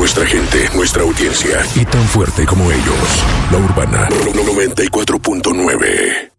nuestra gente, nuestra audiencia, y tan fuerte como ellos. La Urbana 94.9.